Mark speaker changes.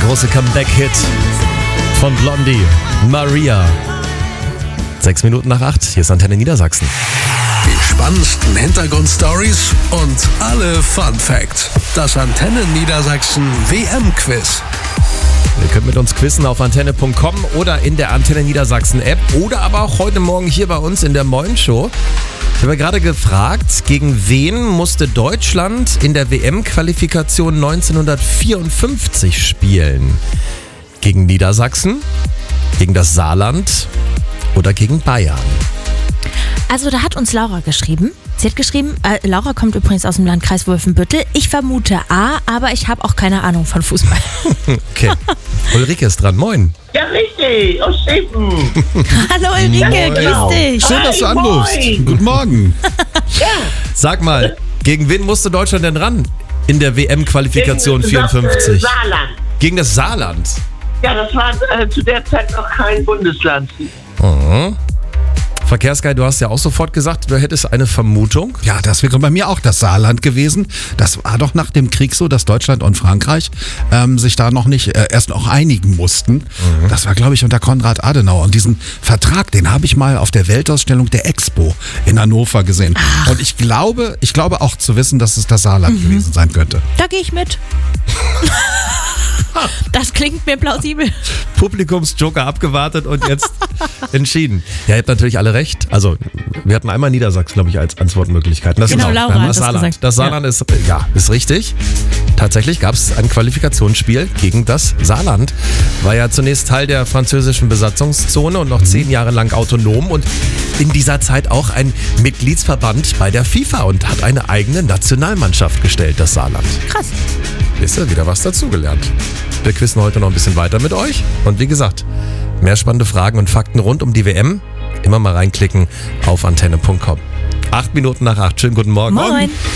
Speaker 1: große Comeback-Hit von Blondie, Maria. 6 Minuten nach 8, hier ist Antenne Niedersachsen.
Speaker 2: Die spannendsten Hintergrundstories und alle Fun Facts. Das Antenne Niedersachsen WM-Quiz.
Speaker 1: Ihr könnt mit uns quizzen auf antenne.com oder in der Antenne Niedersachsen App oder aber auch heute Morgen hier bei uns in der Moin Show. Ich habe gerade gefragt, gegen wen musste Deutschland in der WM-Qualifikation 1954 spielen? Gegen Niedersachsen, gegen das Saarland oder gegen Bayern?
Speaker 3: Also da hat uns Laura geschrieben. Sie hat geschrieben, Laura kommt übrigens aus dem Landkreis Wolfenbüttel. Ich vermute A, aber ich habe auch keine Ahnung von Fußball.
Speaker 1: Okay, Ulrike ist dran. Moin.
Speaker 4: Ja, richtig, aus Steffen.
Speaker 3: Hallo Ulrike, grüß dich.
Speaker 5: Schön, dass du anrufst.
Speaker 4: Moin.
Speaker 5: Guten Morgen.
Speaker 4: Ja,
Speaker 1: Sag mal, gegen wen musste Deutschland denn ran in der WM-Qualifikation
Speaker 4: gegen
Speaker 1: 54?
Speaker 4: Das Saarland.
Speaker 1: Gegen das Saarland.
Speaker 4: Ja, das war zu der Zeit noch kein Bundesland.
Speaker 1: Verkehrsguy, du hast ja auch sofort gesagt, du hättest eine Vermutung.
Speaker 5: Ja, das wäre bei mir auch das Saarland gewesen. Das war doch nach dem Krieg so, dass Deutschland und Frankreich sich da noch nicht erst noch einigen mussten. Das war, glaube ich, unter Konrad Adenauer. Und diesen Vertrag, den habe ich mal auf der Weltausstellung der Expo in Hannover gesehen. Und ich glaube auch zu wissen, dass es das Saarland gewesen sein könnte.
Speaker 3: Da gehe ich mit. Das klingt mir plausibel.
Speaker 1: Publikumsjoker abgewartet und jetzt entschieden. Ja, ihr habt natürlich alle recht. Also, wir hatten einmal Niedersachsen, glaube ich, als Antwortmöglichkeiten. Das
Speaker 3: Genau,
Speaker 1: ist
Speaker 3: Laura
Speaker 1: einmal
Speaker 3: hat das
Speaker 1: Saarland.
Speaker 3: gesagt.
Speaker 1: Das Saarland ist richtig. Tatsächlich gab es ein Qualifikationsspiel gegen das Saarland. War ja zunächst Teil der französischen Besatzungszone und noch 10 Jahre lang autonom und in dieser Zeit auch ein Mitgliedsverband bei der FIFA und hat eine eigene Nationalmannschaft gestellt, das Saarland.
Speaker 3: Krass.
Speaker 1: Wisst ihr, wieder was dazugelernt. Wir quizzen heute noch ein bisschen weiter mit euch. Und wie gesagt, mehr spannende Fragen und Fakten rund um die WM. Immer mal reinklicken auf antenne.com. 8 Minuten nach 8. Schönen guten Morgen.
Speaker 3: Moin.